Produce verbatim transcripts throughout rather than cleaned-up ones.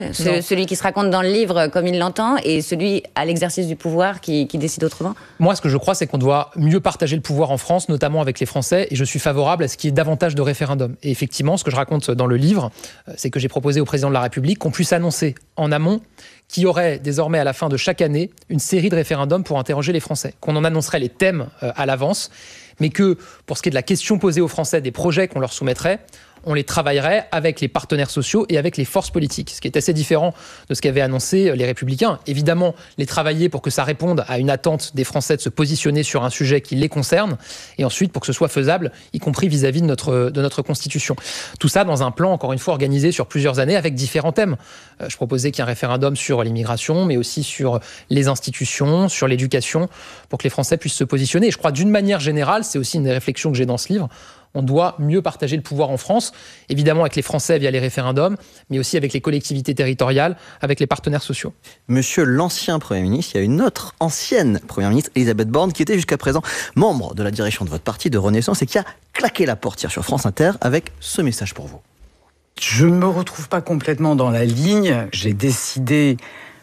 Ce, celui qui se raconte dans le livre comme il l'entend et celui à l'exercice du pouvoir qui, qui décide autrement? Moi, ce que je crois, c'est qu'on doit mieux partager le pouvoir en France, notamment avec les Français, et je suis favorable à ce qu'il y ait davantage de référendums. Et effectivement, ce que je raconte dans le livre, c'est que j'ai proposé au président de la République qu'on puisse annoncer en amont qu'il y aurait désormais à la fin de chaque année une série de référendums pour interroger les Français, qu'on en annoncerait les thèmes à l'avance, mais que pour ce qui est de la question posée aux Français, des projets qu'on leur soumettrait, on les travaillerait avec les partenaires sociaux et avec les forces politiques, ce qui est assez différent de ce qu'avaient annoncé les Républicains. Évidemment, les travailler pour que ça réponde à une attente des Français de se positionner sur un sujet qui les concerne, et ensuite pour que ce soit faisable, y compris vis-à-vis de notre, de notre Constitution. Tout ça dans un plan, encore une fois, organisé sur plusieurs années avec différents thèmes. Euh, je proposais qu'il y ait un référendum sur l'immigration, mais aussi sur les institutions, sur l'éducation, pour que les Français puissent se positionner. Et je crois d'une manière générale, c'est aussi une des réflexions que j'ai dans ce livre, on doit mieux partager le pouvoir en France, évidemment avec les Français via les référendums, mais aussi avec les collectivités territoriales, avec les partenaires sociaux. Monsieur l'ancien Premier ministre, il y a une autre ancienne Première ministre, Elisabeth Borne, qui était jusqu'à présent membre de la direction de votre parti de Renaissance et qui a claqué la portière sur France Inter avec ce message pour vous. Je ne me retrouve pas complètement dans la ligne. J'ai décidé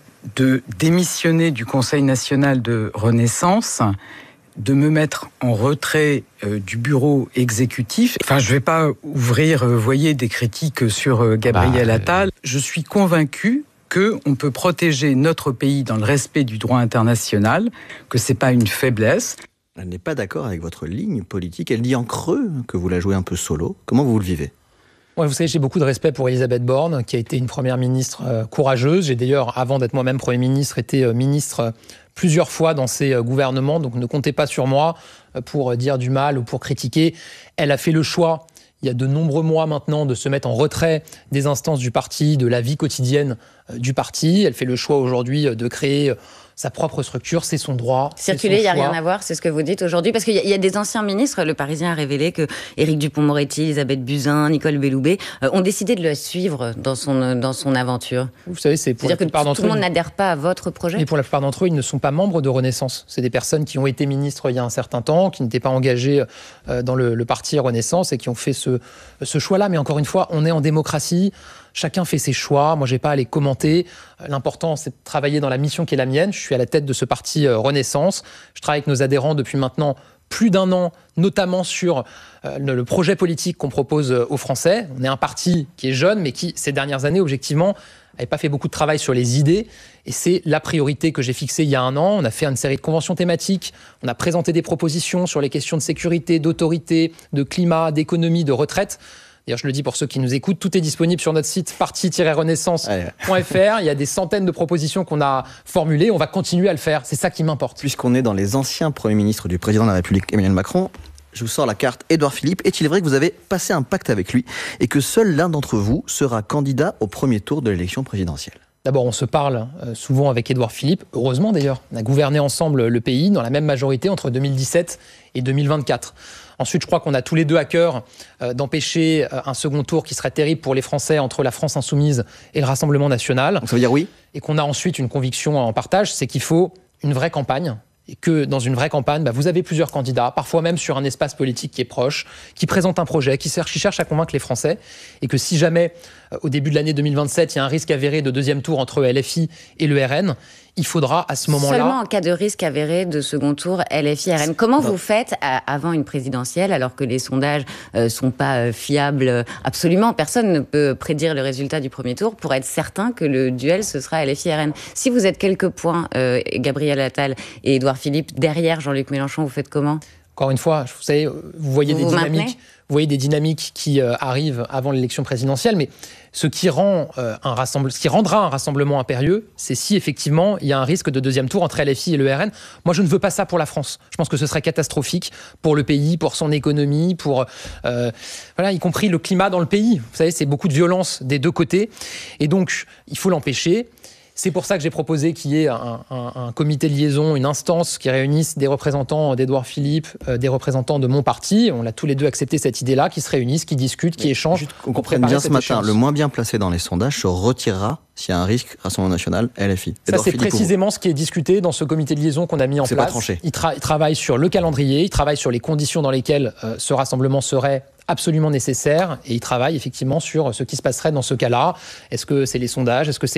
de démissionner du Conseil national de Renaissance, de me mettre en retrait euh, du bureau exécutif. Enfin, je ne vais pas ouvrir, vous euh, voyez, des critiques sur euh, Gabriel bah, Attal. Euh... Je suis convaincu qu'on peut protéger notre pays dans le respect du droit international, que ce n'est pas une faiblesse. Elle n'est pas d'accord avec votre ligne politique. Elle dit en creux que vous la jouez un peu solo. Comment vous le vivez ? Ouais, vous savez, j'ai beaucoup de respect pour Elisabeth Borne, qui a été une première ministre euh, courageuse. J'ai d'ailleurs, avant d'être moi-même Premier ministre, été euh, ministre euh, plusieurs fois dans ces euh, gouvernements. Donc ne comptez pas sur moi euh, pour euh, dire du mal ou pour critiquer. Elle a fait le choix, il y a de nombreux mois maintenant, de se mettre en retrait des instances du parti, de la vie quotidienne euh, du parti. Elle fait le choix aujourd'hui euh, de créer... Euh, sa propre structure, c'est son droit. Circuler, il n'y a rien à voir, c'est ce que vous dites aujourd'hui. Parce qu'il y, y a des anciens ministres, le Parisien a révélé que Éric Dupond-Moretti, Elisabeth Buzyn, Nicole Belloubet euh, ont décidé de le suivre dans son, dans son aventure. Vous savez, c'est pour C'est-à-dire la plupart que d'entre tout le eux. monde n'adhère pas à votre projet. Et pour la plupart d'entre eux, ils ne sont pas membres de Renaissance. C'est des personnes qui ont été ministres il y a un certain temps, qui n'étaient pas engagées euh, dans le, le parti Renaissance et qui ont fait ce, ce choix-là. Mais encore une fois, on est en démocratie. Chacun fait ses choix. Moi, je n'ai pas à les commenter. L'important, c'est de travailler dans la mission qui est la mienne. Je suis à la tête de ce parti Renaissance. Je travaille avec nos adhérents depuis maintenant plus d'un an, notamment sur euh, le projet politique qu'on propose aux Français. On est un parti qui est jeune, mais qui, ces dernières années, objectivement, n'avait pas fait beaucoup de travail sur les idées. Et c'est la priorité que j'ai fixée il y a un an. On a fait une série de conventions thématiques. On a présenté des propositions sur les questions de sécurité, d'autorité, de climat, d'économie, de retraite. D'ailleurs, je le dis pour ceux qui nous écoutent, tout est disponible sur notre site parti tiret renaissance point f r. Il y a des centaines de propositions qu'on a formulées. On va continuer à le faire. C'est ça qui m'importe. Puisqu'on est dans les anciens premiers ministres du président de la République, Emmanuel Macron, je vous sors la carte Édouard Philippe. Est-il vrai que vous avez passé un pacte avec lui et que seul l'un d'entre vous sera candidat au premier tour de l'élection présidentielle ? D'abord, on se parle souvent avec Édouard Philippe. Heureusement, d'ailleurs. On a gouverné ensemble le pays dans la même majorité entre deux mille dix-sept et deux mille vingt-quatre. Ensuite, je crois qu'on a tous les deux à cœur euh, d'empêcher euh, un second tour qui serait terrible pour les Français entre la France insoumise et le Rassemblement national. Donc ça veut dire oui ? Et qu'on a ensuite une conviction en partage, c'est qu'il faut une vraie campagne. Et que dans une vraie campagne, bah, vous avez plusieurs candidats, parfois même sur un espace politique qui est proche, qui présente un projet, qui cherche, qui cherche à convaincre les Français. Et que si jamais, euh, au début de l'année deux mille vingt-sept, il y a un risque avéré de deuxième tour entre L F I et le R N, il faudra à ce moment-là... Seulement en cas de risque avéré de second tour L F I R N. Comment vous faites à, avant une présidentielle, alors que les sondages ne euh, sont pas euh, fiables absolument? Personne ne peut prédire le résultat du premier tour pour être certain que le duel, ce sera L F I R N. Si vous êtes quelques points, euh, Gabriel Attal et Édouard Philippe, derrière Jean-Luc Mélenchon, vous faites comment? Encore une fois, vous savez, vous voyez vous des vous dynamiques... maintenez Vous voyez des dynamiques qui euh, arrivent avant l'élection présidentielle, mais ce qui, rend, euh, un rassemble... ce qui rendra un rassemblement impérieux, c'est si effectivement il y a un risque de deuxième tour entre L F I et le R N. Moi, je ne veux pas ça pour la France. Je pense que ce serait catastrophique pour le pays, pour son économie, pour euh, voilà, y compris le climat dans le pays. Vous savez, c'est beaucoup de violence des deux côtés, et donc il faut l'empêcher. C'est pour ça que j'ai proposé qu'il y ait un, un, un comité de liaison, une instance qui réunisse des représentants d'Édouard Philippe, euh, des représentants de mon parti. On a tous les deux accepté cette idée-là, qui se réunissent, qui discutent, qui échangent. Juste qu'on comprenne bien ce matin, échéance. Le moins bien placé dans les sondages se retirera s'il y a un risque Rassemblement National, L F I. Ça, Edouard c'est Philippe précisément ce qui est discuté dans ce comité de liaison qu'on a mis en c'est place. Pas tranché. Il, tra- il travaille sur le calendrier, il travaille sur les conditions dans lesquelles euh, ce rassemblement serait absolument nécessaire et il travaille effectivement sur ce qui se passerait dans ce cas-là. Est-ce que c'est les sondages ? Est-ce que c'est